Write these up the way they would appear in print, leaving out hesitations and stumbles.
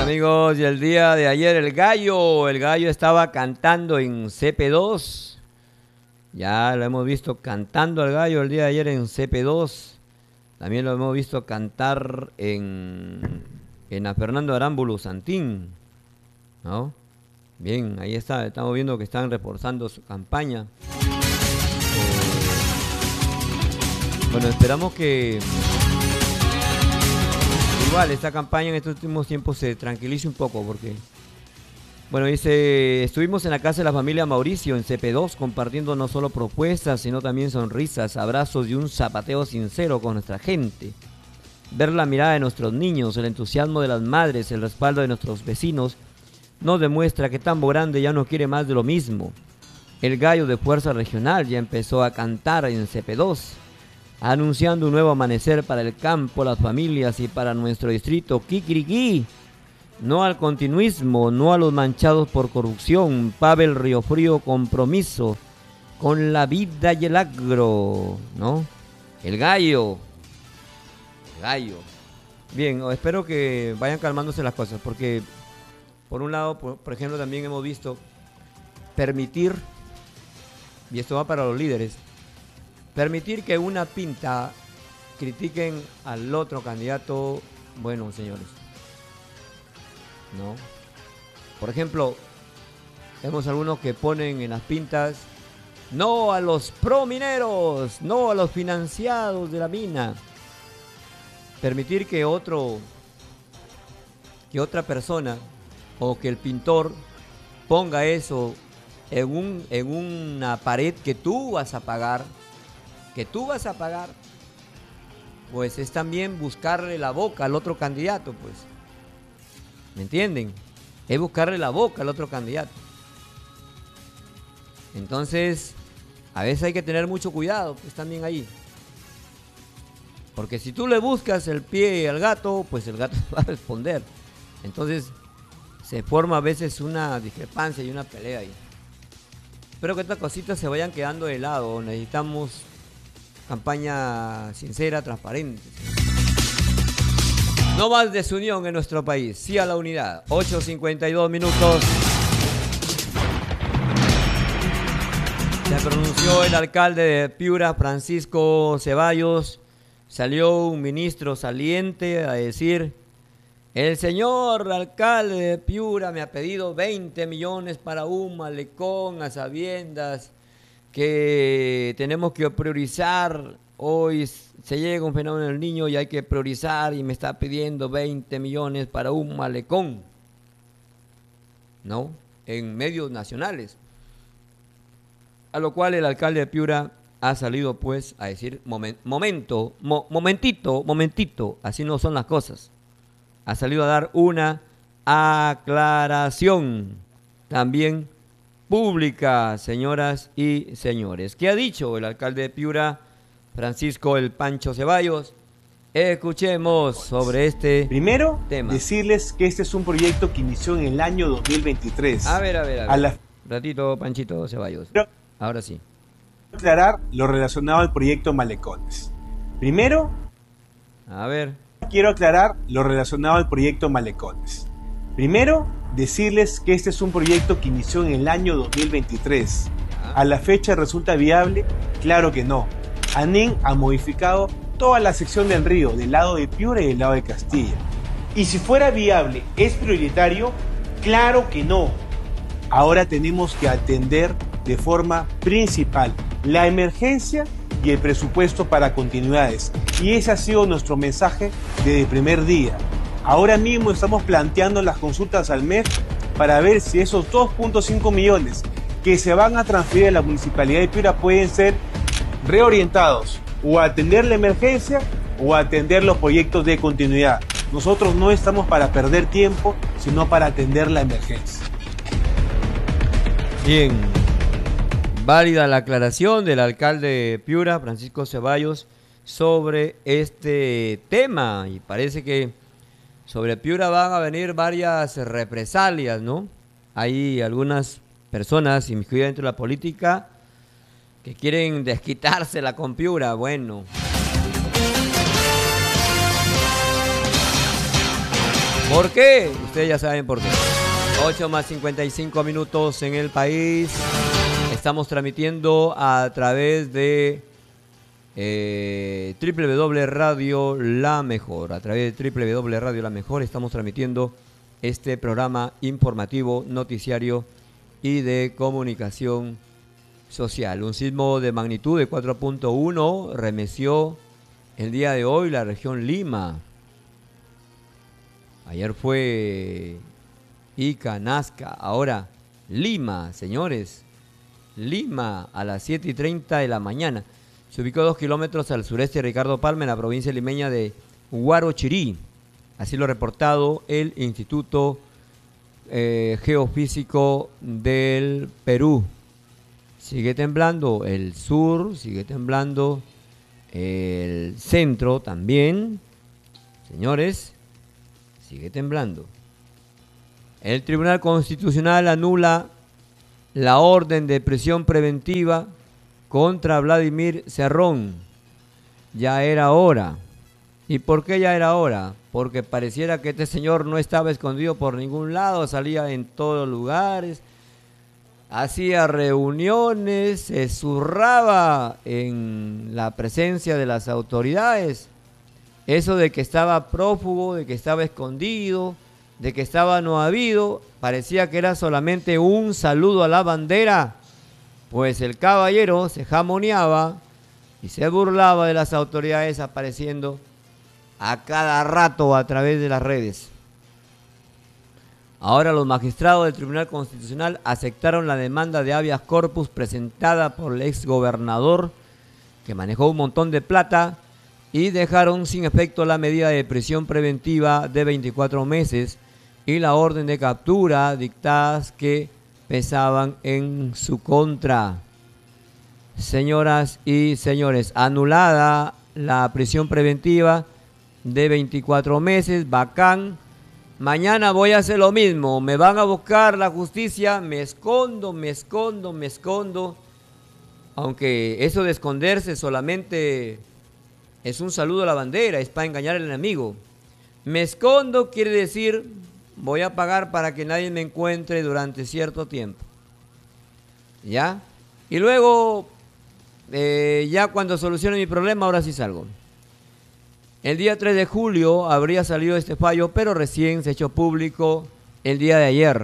amigos, y el día de ayer el gallo estaba cantando en CP2. Ya lo hemos visto cantando al gallo el día de ayer en CP2. También lo hemos visto cantar en a Fernando Arámbulo Santín, ¿no? Bien, ahí está, estamos viendo que están reforzando su campaña. Bueno, esperamos que igual esta campaña en estos últimos tiempos se tranquilice un poco, porque bueno, dice, estuvimos en la casa de la familia Mauricio en CP2 compartiendo no solo propuestas, sino también sonrisas, abrazos y un zapateo sincero con nuestra gente. Ver la mirada de nuestros niños, el entusiasmo de las madres, el respaldo de nuestros vecinos nos demuestra que Tambo Grande ya no quiere más de lo mismo. El gallo de Fuerza Regional ya empezó a cantar en CP2, anunciando un nuevo amanecer para el campo, las familias y para nuestro distrito. Kikiriki. No al continuismo, no a los manchados por corrupción. Pavel Riofrío, compromiso con la vida y el agro, ¿no? El gallo. El gallo. Bien, espero que vayan calmándose las cosas, porque por un lado, por ejemplo, también hemos visto permitir, y esto va para los líderes, permitir que una pinta critiquen al otro candidato. Bueno, señores, ¿no? Por ejemplo, vemos algunos que ponen en las pintas: no a los promineros, no a los financiados de la mina. Permitir que otra persona o que el pintor ponga eso en una pared que tú vas a pagar, pues es también buscarle la boca al otro candidato, pues. ¿Me entienden? Es buscarle la boca al otro candidato. Entonces, a veces hay que tener mucho cuidado, pues también ahí. Porque si tú le buscas el pie al gato, pues el gato va a responder. Entonces, se forma a veces una discrepancia y una pelea ahí. Espero que estas cositas se vayan quedando de lado. Necesitamos campaña sincera, transparente. No más desunión en nuestro país, sí a la unidad. 8:52 minutos. Se pronunció el alcalde de Piura, Francisco Ceballos. Salió un ministro saliente a decir: el señor alcalde de Piura me ha pedido 20 millones para un malecón, a sabiendas que tenemos que priorizar. Hoy se llega un fenómeno del niño y hay que priorizar, y me está pidiendo 20 millones para un malecón, ¿no? En medios nacionales. A lo cual el alcalde de Piura ha salido pues a decir: momentito, así no son las cosas. Ha salido a dar una aclaración también pública, señoras y señores. ¿Qué ha dicho el alcalde de Piura, Francisco El Pancho Ceballos? Escuchemos sobre este Primero, tema. Decirles que este es un proyecto que inició en el año 2023. A ver. Ratito, Panchito Ceballos. Ahora sí. Aclarar lo relacionado al proyecto Malecones. Primero, A ver. quiero aclarar lo relacionado al proyecto Malecones. Primero, decirles que este es un proyecto que inició en el año 2023. ¿A la fecha resulta viable? Claro que no. ANIN ha modificado toda la sección del río, del lado de Piura y del lado de Castilla. Y si fuera viable, ¿es prioritario? Claro que no. Ahora tenemos que atender de forma principal la emergencia y el presupuesto para continuidades. Y ese ha sido nuestro mensaje desde el primer día. Ahora mismo estamos planteando las consultas al MEF para ver si esos 2.5 millones que se van a transferir a la Municipalidad de Piura pueden ser reorientados o a atender la emergencia o a atender los proyectos de continuidad. Nosotros no estamos para perder tiempo, sino para atender la emergencia. Bien, válida la aclaración del alcalde de Piura, Francisco Ceballos, sobre este tema. Y parece que sobre Piura van a venir varias represalias, ¿no? Hay algunas personas inmiscuidas dentro de la política que quieren desquitársela con Piura. Bueno, ¿Por qué? Ustedes ya saben por qué. 8:55 en el país. Estamos transmitiendo a través de www Radio La Mejor. A través de www Radio La Mejor estamos transmitiendo este programa informativo, noticiario y de comunicación social. Un sismo de magnitud de 4.1 remeció el día de hoy la región Lima. Ayer fue Ica, Nazca, ahora Lima, señores. Lima a las 7:30 de la mañana. Se ubicó 2 kilómetros al sureste de Ricardo Palma, en la provincia limeña de Huarochirí. Así lo ha reportado el Instituto Geofísico del Perú. Sigue temblando el sur, sigue temblando el centro también. Señores, sigue temblando. El Tribunal Constitucional anula la orden de prisión preventiva contra Vladimir Cerrón. Ya era hora. ¿Y por qué ya era hora? Porque pareciera que este señor no estaba escondido por ningún lado, salía en todos los lugares, hacía reuniones, se zurraba en la presencia de las autoridades. Eso de que estaba prófugo, de que estaba escondido, de que estaba no habido, parecía que era solamente un saludo a la bandera, pues el caballero se jamoneaba y se burlaba de las autoridades apareciendo a cada rato a través de las redes. Ahora los magistrados del Tribunal Constitucional aceptaron la demanda de habeas corpus presentada por el exgobernador, que manejó un montón de plata, y dejaron sin efecto la medida de prisión preventiva de 24 meses y la orden de captura dictadas que pesaban en su contra. Señoras y señores, anulada la prisión preventiva de 24 meses, bacán. Mañana voy a hacer lo mismo, me van a buscar la justicia, me escondo. Aunque eso de esconderse solamente es un saludo a la bandera, es para engañar al enemigo. Me escondo quiere decir, voy a pagar para que nadie me encuentre durante cierto tiempo. ¿Ya? Y luego, ya cuando solucione mi problema, ahora sí salgo. El día 3 de julio habría salido este fallo, pero recién se echó público el día de ayer.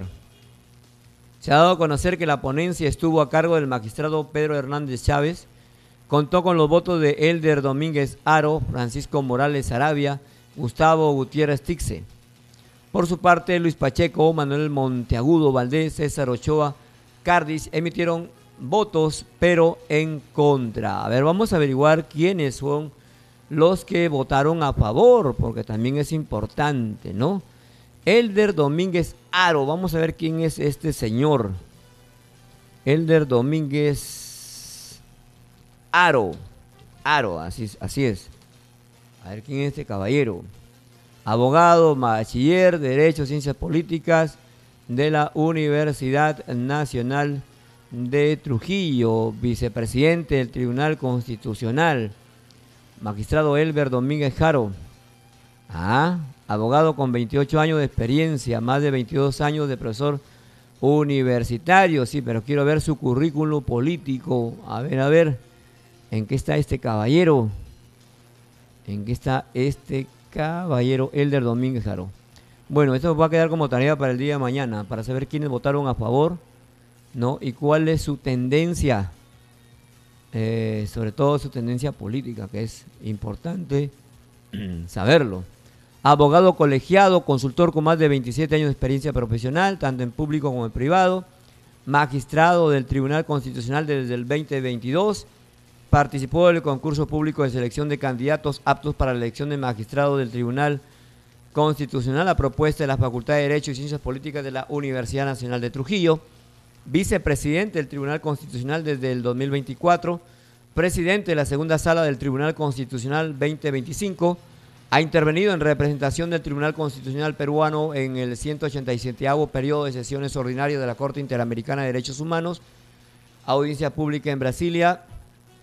Se ha dado a conocer que la ponencia estuvo a cargo del magistrado Pedro Hernández Chávez, contó con los votos de Elder Domínguez Haro, Francisco Morales Arabia, Gustavo Gutiérrez Tixe. Por su parte, Luis Pacheco, Manuel Monteagudo Valdés, César Ochoa, Cardis emitieron votos, pero en contra. A ver, vamos a averiguar quiénes son los que votaron a favor, porque también es importante, ¿no? Elder Domínguez Haro, vamos a ver quién es este señor. Elder Domínguez Haro, así es. A ver quién es este caballero. Abogado, bachiller, Derecho, Ciencias Políticas de la Universidad Nacional de Trujillo, vicepresidente del Tribunal Constitucional. Magistrado Elber Domínguez Haro. Abogado con 28 años de experiencia, más de 22 años de profesor universitario. Sí, pero quiero ver su currículum político. A ver, ¿en qué está este caballero? ¿En qué está este caballero Elder Domínguez Haro? Bueno, esto va a quedar como tarea para el día de mañana, para saber quiénes votaron a favor, ¿no? Y cuál es su tendencia. Sobre todo su tendencia política, que es importante saberlo. Abogado colegiado, consultor con más de 27 años de experiencia profesional, tanto en público como en privado, magistrado del Tribunal Constitucional desde el 2022, participó del concurso público de selección de candidatos aptos para la elección de magistrado del Tribunal Constitucional a propuesta de la Facultad de Derecho y Ciencias Políticas de la Universidad Nacional de Trujillo, vicepresidente del Tribunal Constitucional desde el 2024, presidente de la segunda sala del Tribunal Constitucional 2025, ha intervenido en representación del Tribunal Constitucional peruano en el 187º periodo de sesiones ordinarias de la Corte Interamericana de Derechos Humanos, audiencia pública en Brasilia,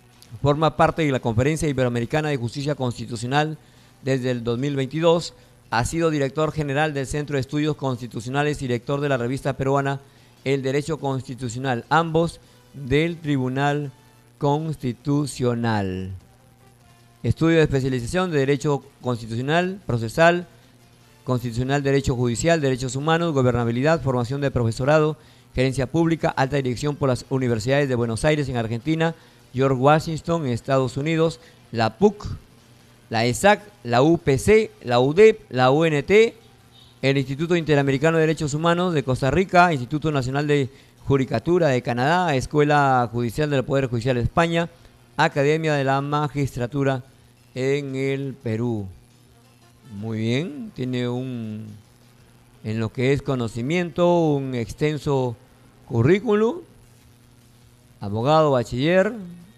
forma parte de la Conferencia Iberoamericana de Justicia Constitucional desde el 2022, Ha sido director general del Centro de Estudios Constitucionales y director de la revista peruana El Derecho Constitucional, ambos del Tribunal Constitucional. Estudio de especialización de Derecho Constitucional, Procesal, Constitucional, Derecho Judicial, Derechos Humanos, Gobernabilidad, Formación de Profesorado, Gerencia Pública, Alta Dirección por las Universidades de Buenos Aires en Argentina, George Washington en Estados Unidos, la PUC, la ESAC, la UPC, la UDEP, la UNT, el Instituto Interamericano de Derechos Humanos de Costa Rica, Instituto Nacional de Judicatura de Canadá, Escuela Judicial del Poder Judicial de España, Academia de la Magistratura en el Perú. Muy bien, tiene en lo que es conocimiento, un extenso currículum, abogado, bachiller.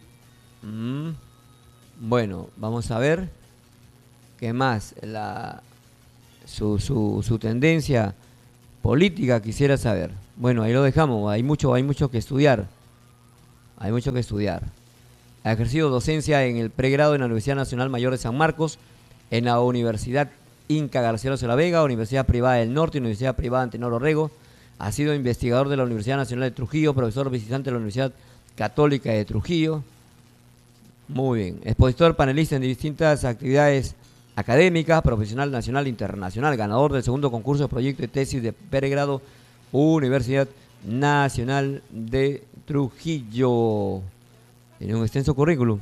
Bueno, vamos a ver qué más, su tendencia política quisiera saber. Bueno, ahí lo dejamos, hay mucho que estudiar, Ha ejercido docencia en el pregrado en la Universidad Nacional Mayor de San Marcos, en la Universidad Inca Garcilaso de la Vega, Universidad Privada del Norte y Universidad Privada Antenor Orrego. Ha sido investigador de la Universidad Nacional de Trujillo, profesor visitante de la Universidad Católica de Trujillo. Muy bien. Expositor, panelista en distintas actividades académicas, profesional nacional e internacional, ganador del segundo concurso de proyecto de tesis de pregrado, Universidad Nacional de Trujillo. Tiene un extenso currículum.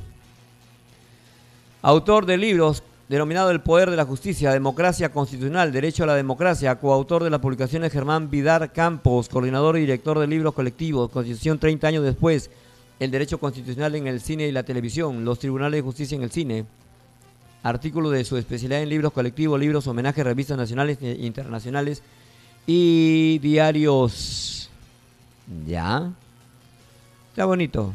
Autor de libros denominado El Poder de la Justicia, Democracia Constitucional, Derecho a la Democracia, coautor de las publicaciones Germán Vidar Campos, coordinador y director de libros colectivos, Constitución 30 años después, El Derecho Constitucional en el Cine y la Televisión, Los Tribunales de Justicia en el Cine, artículo de su especialidad en libros colectivos, libros, homenajes, revistas nacionales e internacionales y diarios. ¿Ya? Está bonito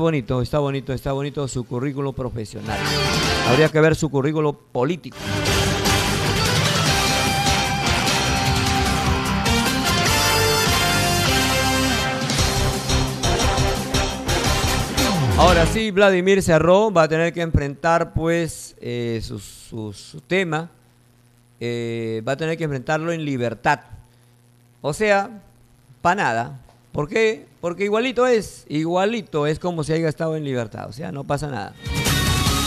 su currículo profesional. Habría que ver su currículo político. Ahora sí, Vladimir Cerrón va a tener que enfrentar pues su tema. Va a tener que enfrentarlo en libertad. O sea, para nada. ¿Por qué? Porque igualito es como si haya estado en libertad. O sea, no pasa nada.